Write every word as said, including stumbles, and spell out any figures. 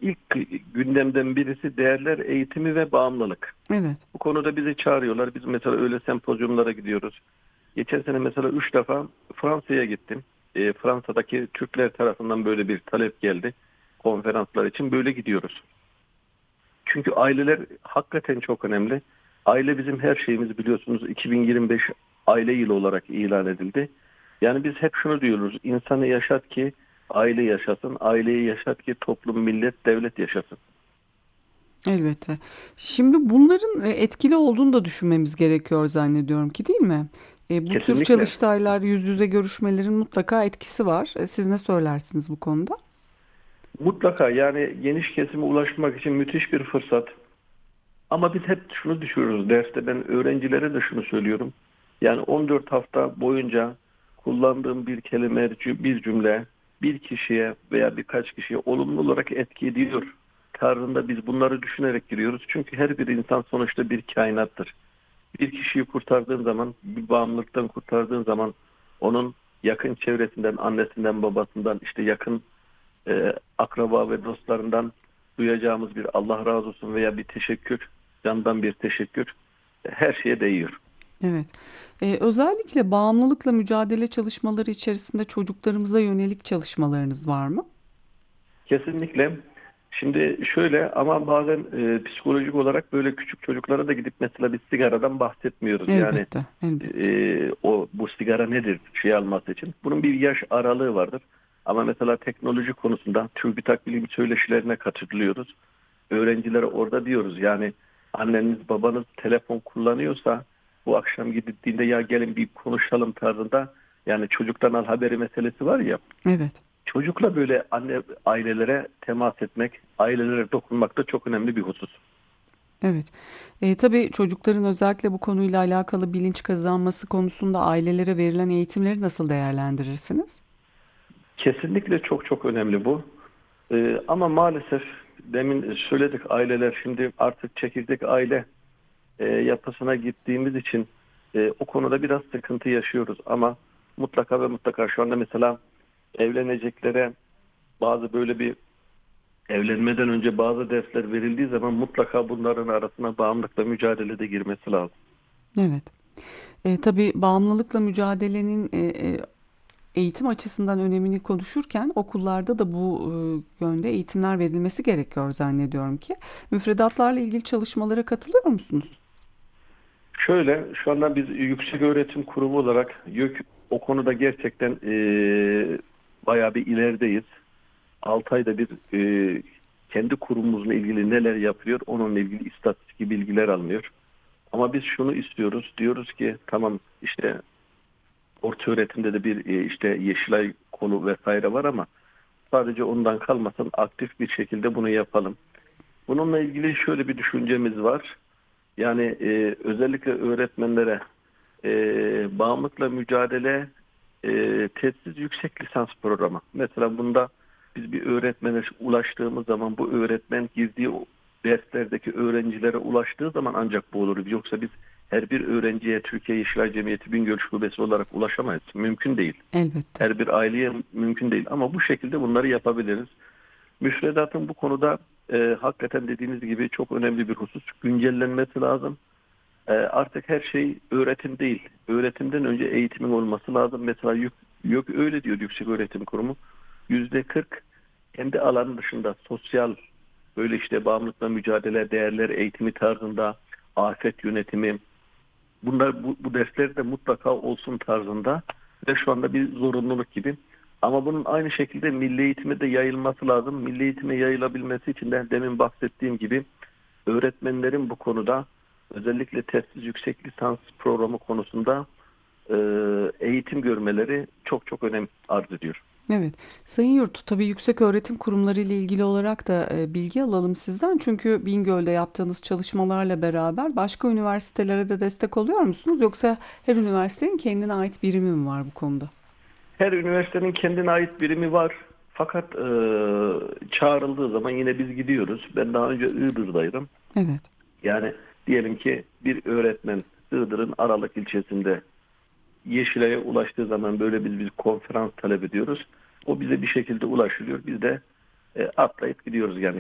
ilk gündemden birisi değerler eğitimi ve bağımlılık. Evet. Bu konuda bizi çağırıyorlar. Biz mesela öyle sempozyumlara gidiyoruz. Geçen sene mesela üç defa Fransa'ya gittim. E, Fransa'daki Türkler tarafından böyle bir talep geldi. Konferanslar için böyle gidiyoruz. Çünkü aileler hakikaten çok önemli. Aile bizim her şeyimiz, biliyorsunuz. iki bin yirmi beş aile yılı olarak ilan edildi. Yani biz hep şunu diyoruz. İnsanı yaşat ki aile yaşasın. Aileyi yaşat ki toplum, millet, devlet yaşasın. Elbette. Şimdi bunların e, etkili olduğunu da düşünmemiz gerekiyor zannediyorum ki, değil mi? E, bu tür Kesinlikle. çalıştaylar, yüz yüze görüşmelerin mutlaka etkisi var. E, siz ne söylersiniz bu konuda? Mutlaka, yani geniş kesime ulaşmak için müthiş bir fırsat. Ama biz hep şunu düşürüyoruz derste. Ben öğrencilere de şunu söylüyorum. Yani on dört hafta boyunca kullandığım bir kelime, bir cümle bir kişiye veya birkaç kişiye olumlu olarak etki ediyor tarzında biz bunları düşünerek giriyoruz. Çünkü her bir insan sonuçta bir kainattır. Bir kişiyi kurtardığın zaman, bir bağımlılıktan kurtardığın zaman onun yakın çevresinden, annesinden, babasından, işte yakın e, akraba ve dostlarından duyacağımız bir Allah razı olsun veya bir teşekkür, candan bir teşekkür e, her şeye değiyor. Evet. E, özellikle bağımlılıkla mücadele çalışmaları içerisinde çocuklarımıza yönelik çalışmalarınız var mı? Kesinlikle. Şimdi şöyle, ama bazen e, psikolojik olarak böyle küçük çocuklara da gidip mesela bir sigaradan bahsetmiyoruz. Yani Elbette, elbette. e, o bu sigara nedir şey alması için. Bunun bir yaş aralığı vardır. Ama mesela teknoloji konusunda TÜBİTAK bilim söyleşilerine katılıyoruz. Öğrencilere orada diyoruz, yani anneniz babanız telefon kullanıyorsa bu akşam gidildiğinde ya gelin bir konuşalım tarzında, yani çocuktan al haberi meselesi var ya, Evet. çocukla böyle anne ailelere temas etmek, ailelere dokunmak da çok önemli bir husus. Evet. E, tabii çocukların özellikle bu konuyla alakalı bilinç kazanması konusunda ailelere verilen eğitimleri nasıl değerlendirirsiniz? Kesinlikle çok çok önemli bu. Ee, ama maalesef demin söyledik, aileler şimdi artık çekirdek aile e, yapısına gittiğimiz için e, o konuda biraz sıkıntı yaşıyoruz. Ama mutlaka ve mutlaka şu anda mesela evleneceklere bazı böyle bir evlenmeden önce bazı dersler verildiği zaman mutlaka bunların arasına bağımlılıkla mücadelede girmesi lazım. Evet. E, tabii bağımlılıkla mücadelenin e, e, eğitim açısından önemini konuşurken okullarda da bu e, yönde eğitimler verilmesi gerekiyor zannediyorum ki. Müfredatlarla ilgili çalışmalara katılıyor musunuz? Şöyle, şu anda biz yüksek öğretim kurumu olarak YÖK o konuda gerçekten e, bayağı bir ilerideyiz. altı ayda bir e, kendi kurumumuzla ilgili neler yapıyor, onunla ilgili istatistik bilgiler alınıyor. Ama biz şunu istiyoruz, diyoruz ki tamam, işte orta öğretimde de bir e, işte Yeşilay konu vesaire var ama sadece ondan kalmasın, aktif bir şekilde bunu yapalım. Bununla ilgili şöyle bir düşüncemiz var. Yani e, özellikle öğretmenlere e, bağımlılıkla mücadele e, tesis yüksek lisans programı. Mesela bunda biz bir öğretmene ulaştığımız zaman bu öğretmen girdiği o derslerdeki öğrencilere ulaştığı zaman ancak bu olur. Yoksa biz her bir öğrenciye Türkiye Yeşilay Cemiyeti Bingöl Şubesi olarak ulaşamayız. Mümkün değil. Elbette. Her bir aileye mümkün değil. Ama bu şekilde bunları yapabiliriz. Müfredatın bu konuda e, hakikaten dediğiniz gibi çok önemli bir husus. Güncellenmesi lazım. E, artık her şey öğretim değil. Öğretimden önce eğitimin olması lazım. Mesela yok, yok öyle diyor Yüksek Öğretim Kurumu. Yüzde kırk kendi alanı dışında sosyal, böyle işte bağımlılıkla mücadele, değerler eğitimi tarzında, afet yönetimi, bunlar bu, bu dersler de mutlaka olsun tarzında ve şu anda bir zorunluluk gibi. Ama bunun aynı şekilde milli eğitime de yayılması lazım. Milli eğitime yayılabilmesi için de demin bahsettiğim gibi öğretmenlerin bu konuda özellikle testsiz yüksek lisans programı konusunda e, eğitim görmeleri çok çok önem arz ediyor. Evet. Sayın Yurt, tabii yüksek öğretim kurumları ile ilgili olarak da e, bilgi alalım sizden. Çünkü Bingöl'de yaptığınız çalışmalarla beraber başka üniversitelere de destek oluyor musunuz? Yoksa her üniversitenin kendine ait birimi mi var bu konuda? Her üniversitenin kendine ait birimi var. Fakat e, çağrıldığı zaman yine biz gidiyoruz. Ben daha önce Iğdır'daydım. Evet. Yani diyelim ki bir öğretmen Iğdır'ın Aralık ilçesinde Yeşilay'a ulaştığı zaman böyle biz bir konferans talep ediyoruz. O bize bir şekilde ulaşılıyor. Biz de e, atlayıp gidiyoruz yani.